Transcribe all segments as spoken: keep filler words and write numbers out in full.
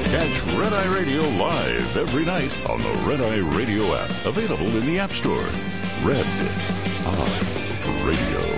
Catch Red Eye Radio live every night on the Red Eye Radio app, available in the App Store. Red Eye Radio.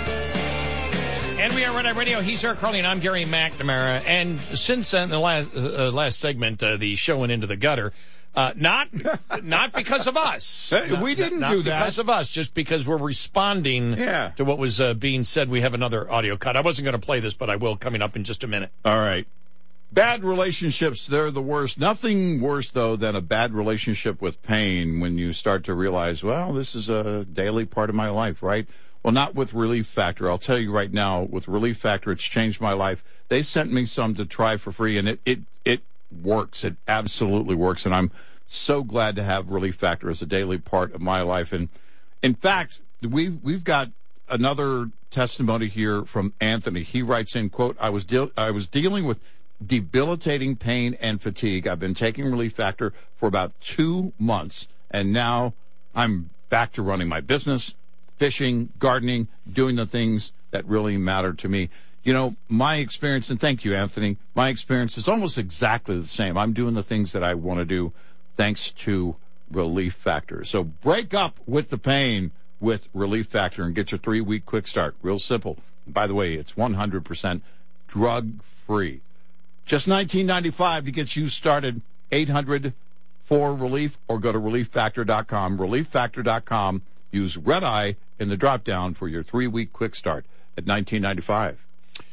And we are Red Eye Radio. He's Eric Carly, and I'm Gary McNamara. And since uh, the last uh, last segment, uh, the show went into the gutter. Uh, not not because of us. Hey, we didn't not do that. because of us, just because we're responding yeah. to what was uh, being said. We have another audio cut. I wasn't going to play this, but I will coming up in just a minute. All right. Bad relationships, they're the worst. Nothing worse, though, than a bad relationship with pain when you start to realize, well, this is a daily part of my life, right? Well, not with Relief Factor. I'll tell you right now, with Relief Factor, it's changed my life. They sent me some to try for free, and it, it, it works. It absolutely works, and I'm so glad to have Relief Factor as a daily part of my life. And in fact, we've, we've got another testimony here from Anthony. He writes in, quote, I was, de- I was dealing with debilitating pain and fatigue. I've been taking Relief Factor for about two months, and now I'm back to running my business, fishing, gardening, doing the things that really matter to me. You know, my experience, and thank you, Anthony, my experience is almost exactly the same. I'm doing the things that I want to do thanks to Relief Factor. So break up with the pain with Relief Factor and get your three-week quick start. Real simple. By the way, it's one hundred percent drug-free. Just nineteen ninety-five to get you started. eight hundred four relief or go to relief factor dot com. relief factor dot com. Use Red Eye in the drop-down for your three-week quick start at nineteen ninety-five.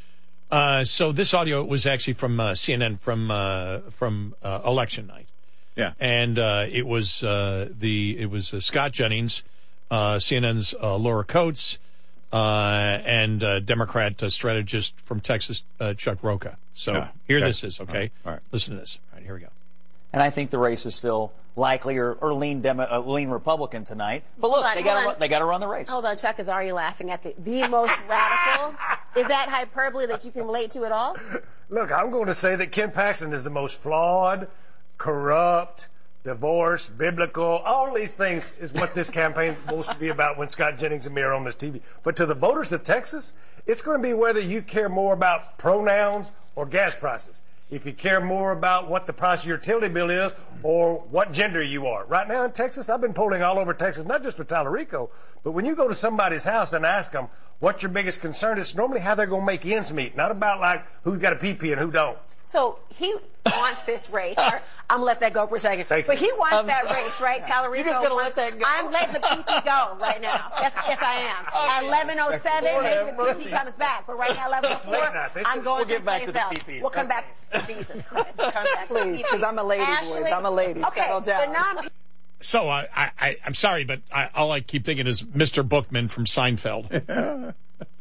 Uh, so this audio was actually from uh, C N N from uh, from uh, election night. Yeah, and uh, it was uh, the it was uh, Scott Jennings, uh, C N N's uh, Laura Coates, uh, and uh, Democrat uh, strategist from Texas, uh, Chuck Rocha. So yeah. here okay. this is. Okay, all right. All right, listen to this. All right, here we go. And I think the race is still likely or, or lean Demo, uh, lean Republican tonight. But look, on, they got to they got to run the race. Hold on, Chuck is already laughing at the the most radical. Is that hyperbole that you can relate to at all? Look, I'm going to say that Ken Paxton is the most flawed, corrupt, divorced, biblical. All these things is what this campaign is supposed to be about when Scott Jennings and me are on this T V. But to the voters of Texas, it's going to be whether you care more about pronouns or gas prices. If you care more about what the price of your utility bill is or what gender you are. Right now in Texas, I've been polling all over Texas, not just for Tallarico, but when you go to somebody's house and ask them what's your biggest concern, it's normally how they're going to make ends meet, not about like who's got a pee-pee and who don't. So he wants this race. I'm going to let that go for a second. Thank but you. he wants Um, that race, right, Tallarico? You're just going to let that go? I'm letting the P P go right now. Yes, yes, I am. At eleven oh seven, maybe the P P comes back. But right now, eleven oh four, I'm going We'll get back to the else. P Ps. We'll come back. Jesus Christ. We'll come back. Please, because I'm a lady, Ashley, boys. I'm a lady. Okay, Settle down. so now I'm So uh, I, I I'm sorry, but I, all I keep thinking is Mister Bookman from Seinfeld.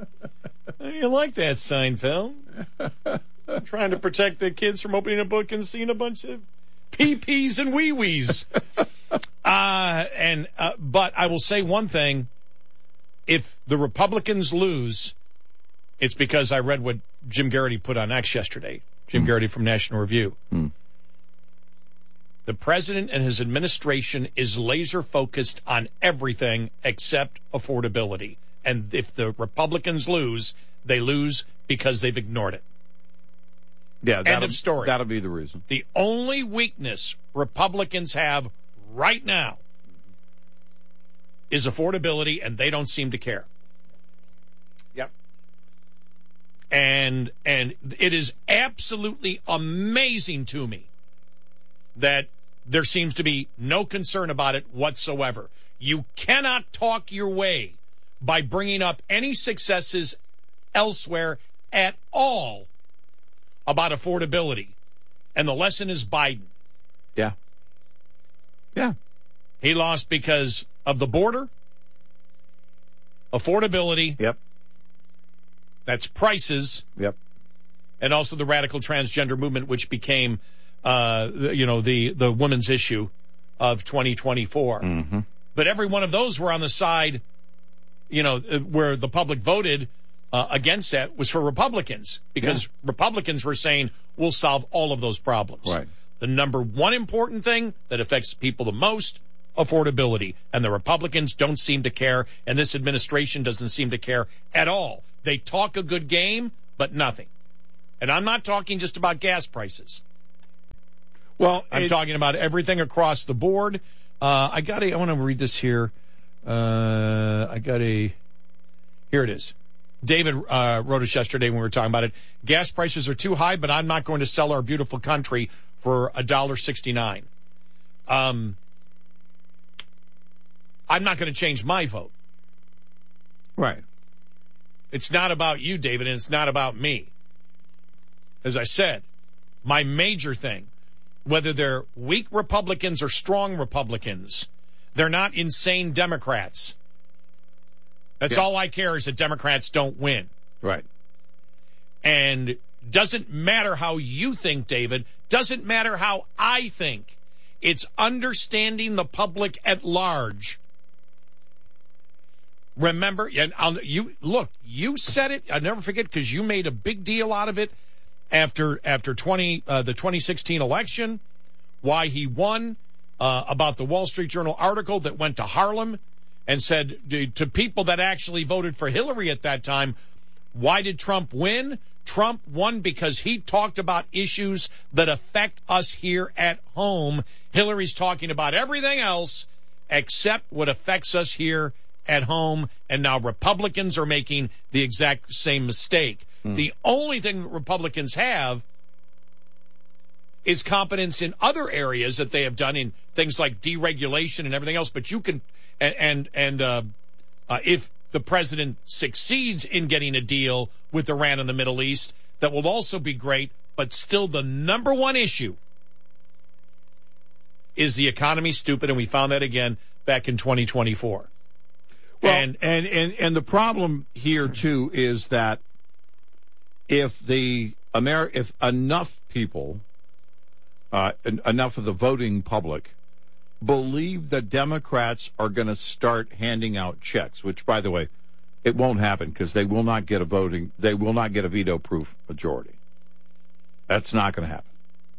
You like that, Seinfeld? I'm trying to protect the kids from opening a book and seeing a bunch of pee-pees and wee-wees. uh, and uh, but I will say one thing. If the Republicans lose, it's because I read what Jim Garrity put on X yesterday. Jim mm. Garrity from National Review. Mm. The president and his administration is laser-focused on everything except affordability. And if the Republicans lose, they lose because they've ignored it. Yeah, end of story. That'll be the reason. The only weakness Republicans have right now is affordability, and they don't seem to care. Yep. And and it is absolutely amazing to me that there seems to be no concern about it whatsoever. You cannot talk your way by bringing up any successes elsewhere at all about affordability. And the lesson is Biden. Yeah. Yeah. He lost because of the border, affordability. Yep. That's prices. Yep. And also the radical transgender movement, which became, uh, you know, the, the women's issue of twenty twenty-four. Mm-hmm. But every one of those were on the side, you know, where the public voted Uh, against that was for Republicans, because yeah. Republicans were saying we'll solve all of those problems. Right. The number one important thing that affects people the most, affordability. And the Republicans don't seem to care, and this administration doesn't seem to care at all. They talk a good game, but nothing. And I'm not talking just about gas prices. Well, I'm it, talking about everything across the board. Uh, I got a, I want to read this here. Uh, I got a, here it is. David uh, wrote us yesterday when we were talking about it. Gas prices are too high, but I'm not going to sell our beautiful country for one dollar sixty-nine. Um, I'm not going to change my vote. right. It's not about you, David, and it's not about me. As I said, my major thing, whether they're weak Republicans or strong Republicans, they're not insane Democrats. That's Yeah. all I care is that Democrats don't win. Right. And doesn't matter how you think, David, doesn't matter how I think. It's understanding the public at large. Remember, and I'll, you look, you said it. I'll never forget because you made a big deal out of it after after twenty uh, the twenty sixteen election. Why he won, uh, about the Wall Street Journal article that went to Harlem and said to people that actually voted for Hillary at that time, why did Trump win? Trump won because he talked about issues that affect us here at home. Hillary's talking about everything else except what affects us here at home, and now Republicans are making the exact same mistake. Mm. The only thing that Republicans have is competence in other areas that they have done in things like deregulation and everything else, but you can, and, and, and uh, uh, if the president succeeds in getting a deal with Iran in the Middle East, that will also be great, but still the number one issue is the economy stupid, and we found that again back in twenty twenty-four. Well, and, and, and, and the problem here, too, is that if the Ameri- if enough people, uh, en- enough of the voting public, believe that Democrats are going to start handing out checks, which, by the way, it won't happen because they will not get a voting, they will not get a veto-proof majority. That's not going to happen.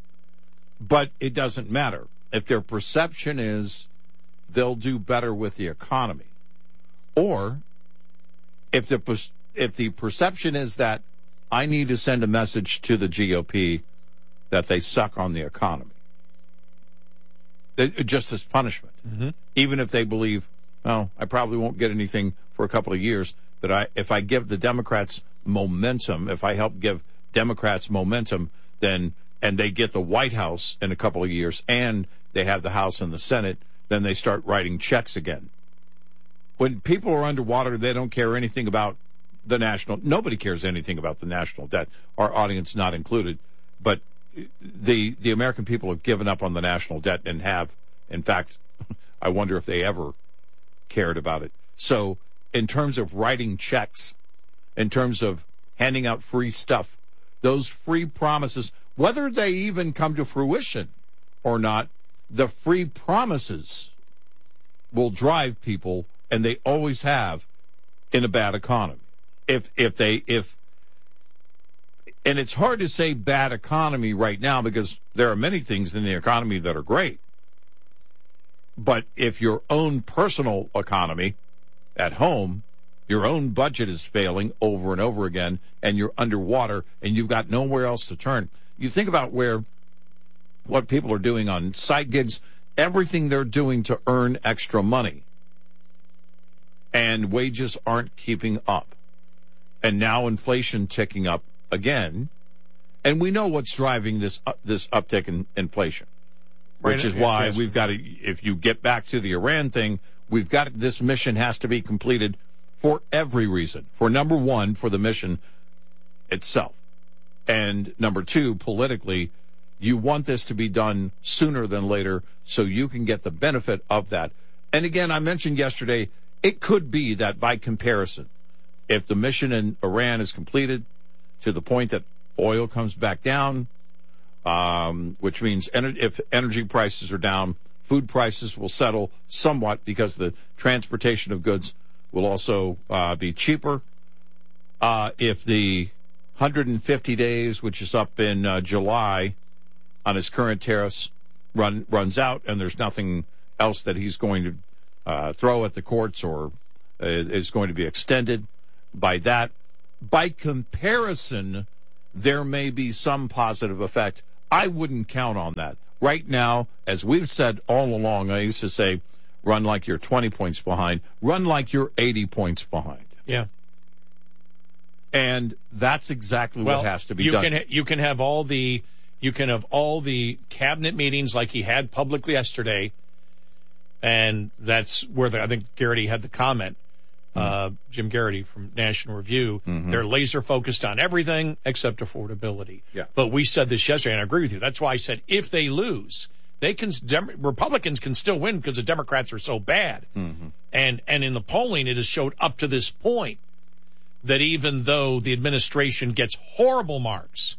But it doesn't matter. If their perception is they'll do better with the economy, or if the if the perception is that I need to send a message to the G O P that they suck on the economy, they, just as punishment, mm-hmm. even if they believe, oh, I probably won't get anything for a couple of years, but I if I give the Democrats momentum, if I help give Democrats momentum, then and they get the White House in a couple of years and they have the House and the Senate, then they start writing checks again. When people are underwater, they don't care anything about the national. Nobody cares anything about the national debt. Our audience not included. But the the American people have given up on the national debt and have, in fact, I wonder if they ever cared about it. So in terms of writing checks, in terms of handing out free stuff, those free promises, whether they even come to fruition or not, the free promises will drive people, and they always have, in a bad economy. If if they if and it's hard to say bad economy right now because there are many things in the economy that are great. But if your own personal economy at home, your own budget is failing over and over again, and you're underwater and you've got nowhere else to turn. You think about where what people are doing on side gigs, everything they're doing to earn extra money. And wages aren't keeping up. And now inflation ticking up again. And we know what's driving this uh, this uptick in inflation, which right, is why yes. we've got to, if you get back to the Iran thing, we've got, this mission has to be completed for every reason. For number one, for the mission itself. And number two, politically, you want this to be done sooner than later so you can get the benefit of that. And again, I mentioned yesterday, it could be that by comparison, if the mission in Iran is completed to the point that oil comes back down, um, which means ener- if energy prices are down, food prices will settle somewhat because the transportation of goods will also uh, be cheaper. Uh, if the one hundred fifty days, which is up in uh, July, on his current tariffs run runs out and there's nothing else that he's going to uh, throw at the courts or uh, is going to be extended by that. By comparison, there may be some positive effect. I wouldn't count on that. right now, as we've said all along, I used to say, run like you're twenty points behind. Run like you're eighty points behind. Yeah. And that's exactly well, what has to be you done. Can, you can have all the you can have all the cabinet meetings like he had publicly yesterday, and that's where the, I think Garrity had the comment. Uh, Jim Garrity from National Review. Mm-hmm. They're laser focused on everything except affordability. Yeah. But we said this yesterday, and I agree with you. That's why I said if they lose, they can Dem- Republicans can still win because the Democrats are so bad. Mm-hmm. And and in the polling, it has showed up to this point that even though the administration gets horrible marks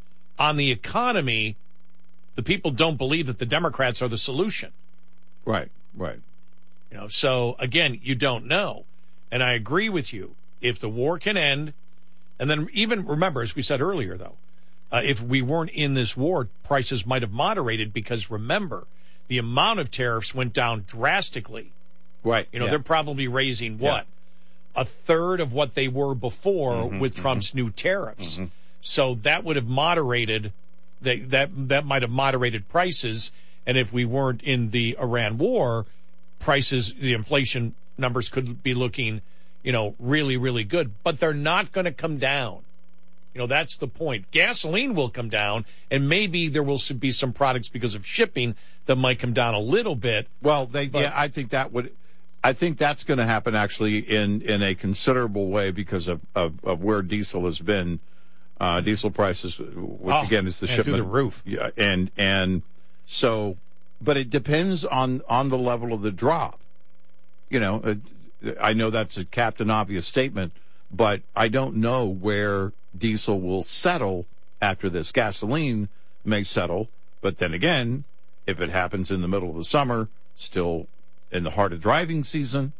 on the economy, the people don't believe that the Democrats are the solution. Right. Right. You know. So again, you don't know. And I agree with you. If the war can end, and then even remember, as we said earlier, though, uh, if we weren't in this war, prices might have moderated because remember, the amount of tariffs went down drastically. Right. You know, yeah. they're probably raising what? Yeah. A third of what they were before mm-hmm, with mm-hmm. Trump's new tariffs. Mm-hmm. So that would have moderated, that, that, that might have moderated prices. And if we weren't in the Iran war, prices, the inflation numbers could be looking, you know, really, really good, but they're not going to come down. You know, that's the point. Gasoline will come down, and maybe there will be some products because of shipping that might come down a little bit. Well, they, but, yeah, I think that would, I think that's going to happen actually in, in a considerable way because of, of, of where diesel has been. Uh, diesel prices, which oh, again is the and shipment. through the roof. Yeah, and, and so, but it depends on, on the level of the drop. You know, uh, I know that's a Captain Obvious statement, but I don't know where diesel will settle after this. Gasoline may settle, but then again, if it happens in the middle of the summer, still in the heart of driving season,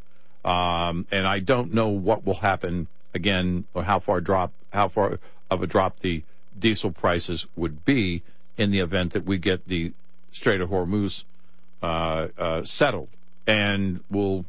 um, and I don't know what will happen again, or how far drop, how far of a drop the diesel prices would be in the event that we get the Strait of Hormuz uh, uh, settled, and we'll.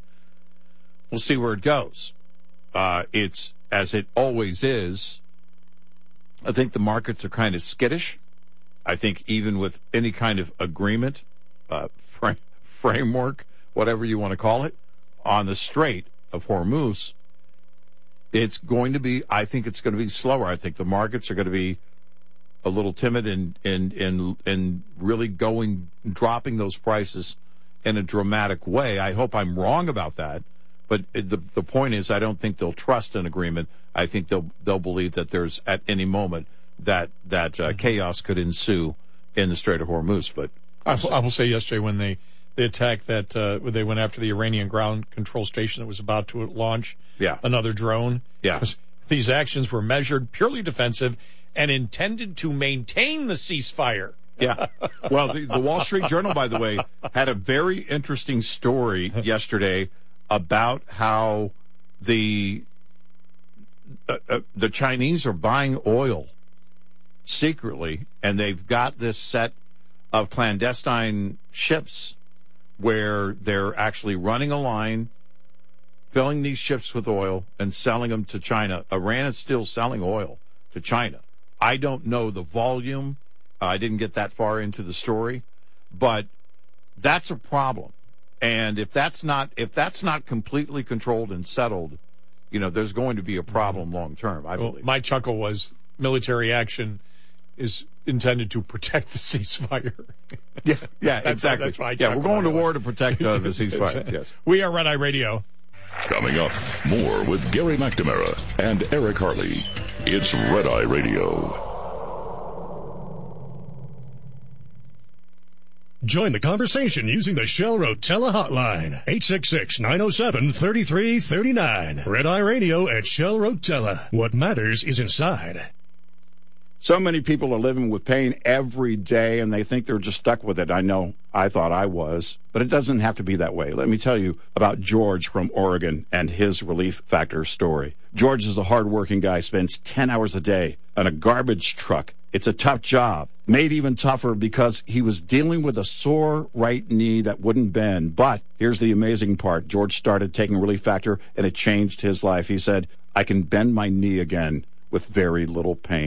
We'll see where it goes. Uh, it's, as it always is, I think the markets are kind of skittish. I think even with any kind of agreement, uh, fr- framework, whatever you want to call it, on the Strait of Hormuz, it's going to be, I think it's going to be slower. I think the markets are going to be a little timid in, in, in, in really going, dropping those prices in a dramatic way. I hope I'm wrong about that. But the the point is, I don't think they'll trust an agreement. I think they'll they'll believe that there's at any moment that that uh, chaos could ensue in the Strait of Hormuz. But I will, I will say yesterday when they, they attacked that, uh, when they went after the Iranian ground control station that was about to launch yeah. another drone. Yeah. These actions were measured, purely defensive, and intended to maintain the ceasefire. Yeah. Well, the, the Wall Street Journal, by the way, had a very interesting story yesterday about how the uh, uh, the Chinese are buying oil secretly, and they've got this set of clandestine ships where they're actually running a line, filling these ships with oil, and selling them to China. Iran is still selling oil to China. I don't know the volume. Uh, I didn't get that far into the story, but that's a problem. And if that's not if that's not completely controlled and settled, you know, there's going to be a problem long term, I well, believe. My chuckle was military action is intended to protect the ceasefire. yeah, yeah, that's exactly. That's why yeah, we're going to war to protect uh, the ceasefire. Yes. We are Red Eye Radio. Coming up, more with Gary McNamara and Eric Harley. It's Red Eye Radio. Join the conversation using the Shell Rotella hotline, eight six six, nine oh seven, three three three nine. Red Eye Radio at Shell Rotella. What matters is inside. So many people are living with pain every day, and they think they're just stuck with it. I know I thought I was, but it doesn't have to be that way. Let me tell you about George from Oregon and his Relief Factor story. George is a hardworking guy, spends ten hours a day on a garbage truck. It's a tough job, made even tougher because he was dealing with a sore right knee that wouldn't bend. But here's the amazing part. George started taking Relief Factor, and it changed his life. He said, I can bend my knee again with very little pain.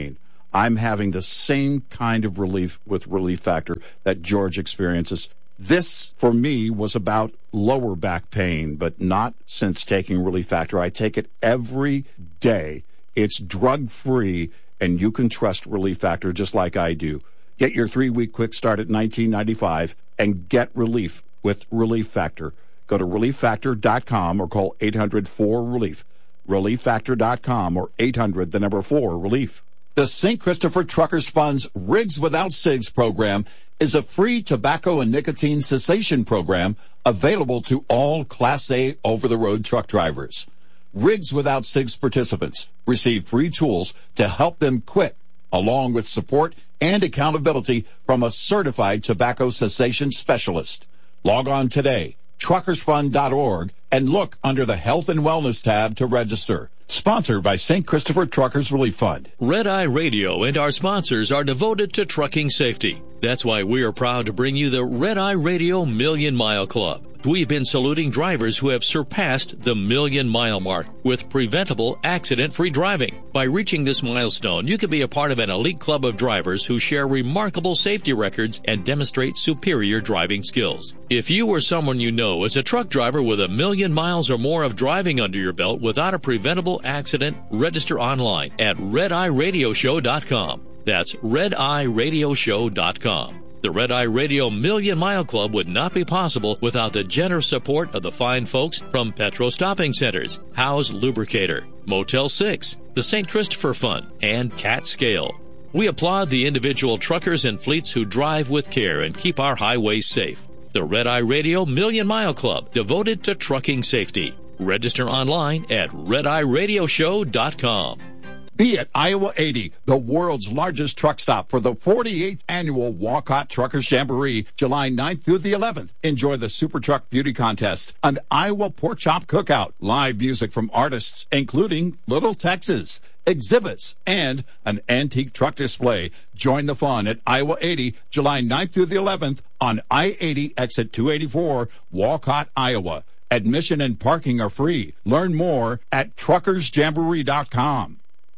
I'm having the same kind of relief with Relief Factor that George experiences. This, for me, was about lower back pain, but not since taking Relief Factor. I take it every day. It's drug-free, and you can trust Relief Factor just like I do. Get your three-week quick start at nineteen ninety-five and get relief with Relief Factor. Go to relief factor dot com or call eight hundred four relief. relief factor dot com or eight hundred, the number four, relief. The Saint Christopher Truckers Fund's Rigs Without Cigs program is a free tobacco and nicotine cessation program available to all Class A over-the-road truck drivers. Rigs Without Cigs participants receive free tools to help them quit, along with support and accountability from a certified tobacco cessation specialist. Log on today, truckers fund dot org, and look under the Health and Wellness tab to register. Sponsored by Saint Christopher Truckers Relief Fund. Red Eye Radio and our sponsors are devoted to trucking safety. That's why we are proud to bring you the Red Eye Radio Million Mile Club. We've been saluting drivers who have surpassed the million mile mark with preventable accident-free driving. By reaching this milestone, you can be a part of an elite club of drivers who share remarkable safety records and demonstrate superior driving skills. If you or someone you know is a truck driver with a million miles or more of driving under your belt without a preventable accident, register online at red eye radio show dot com. That's red eye radio show dot com. The Red Eye Radio Million Mile Club would not be possible without the generous support of the fine folks from Petro Stopping Centers, Howe's Lubricator, Motel six, the Saint Christopher Fund, and Cat Scale. We applaud the individual truckers and fleets who drive with care and keep our highways safe. The Red Eye Radio Million Mile Club, devoted to trucking safety. Register online at red eye radio show dot com. Be at Iowa eighty, the world's largest truck stop for the forty-eighth annual Walcott Truckers Jamboree, July ninth through the eleventh. Enjoy the Super Truck Beauty Contest, an Iowa Pork Chop Cookout, live music from artists including Little Texas, exhibits, and an antique truck display. Join the fun at Iowa eighty, July ninth through the eleventh on I eighty, exit two eighty-four, Walcott, Iowa. Admission and parking are free. Learn more at truckers jamboree dot com.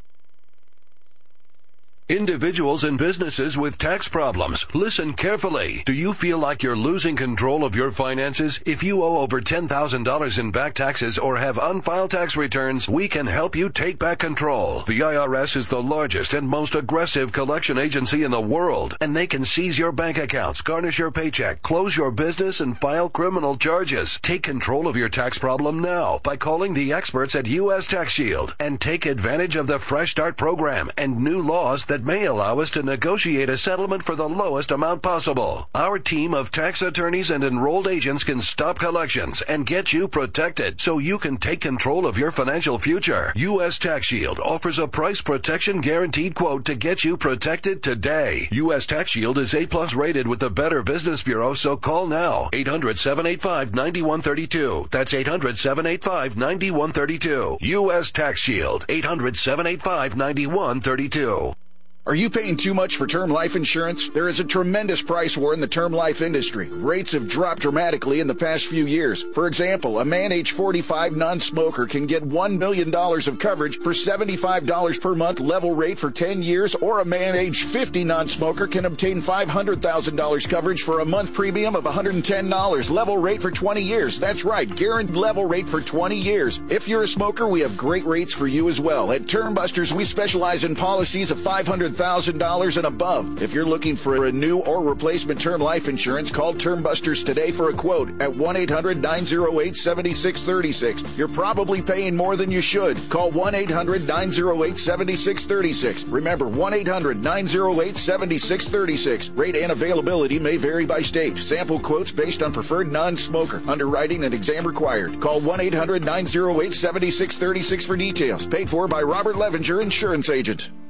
Individuals and businesses with tax problems, listen carefully. Do you feel like you're losing control of your finances? If you owe over ten thousand dollars in back taxes or have unfiled tax returns, we can help you take back control. The I R S is the largest and most aggressive collection agency in the world, and they can seize your bank accounts, garnish your paycheck, close your business, and file criminal charges. Take control of your tax problem now by calling the experts at U S Tax Shield and take advantage of the Fresh Start program and new laws that may allow us to negotiate a settlement for the lowest amount possible. Our team of tax attorneys and enrolled agents can stop collections and get you protected so you can take control of your financial future. U S Tax Shield offers a price protection guaranteed quote to get you protected today. U S Tax Shield is A plus rated with the Better Business Bureau, so call now. eight hundred, seven eight five, nine one three two. That's eight hundred, seven eight five, nine one three two. U S Tax Shield. eight hundred, seven eight five, nine one three two. Are you paying too much for term life insurance? There is a tremendous price war in the term life industry. Rates have dropped dramatically in the past few years. For example, a man age forty-five non-smoker can get one million dollars of coverage for seventy-five dollars per month level rate for ten years, or a man age fifty non-smoker can obtain five hundred thousand dollars coverage for a month premium of one hundred ten dollars level rate for twenty years. That's right, guaranteed level rate for twenty years. If you're a smoker, we have great rates for you as well. At Term Busters, we specialize in policies of five hundred thousand dollars and above. If you're looking for a new or replacement term life insurance, call Term Busters today for a quote at one eight hundred, nine oh eight, seven six three six. You're probably paying more than you should. Call one eight hundred, nine oh eight, seven six three six. Remember, one eight hundred, nine oh eight, seven six three six. Rate and availability may vary by state. Sample quotes based on preferred non-smoker. Underwriting and exam required. Call one eight hundred, nine oh eight, seven six three six for details. Paid for by Robert Levenger, Insurance Agent.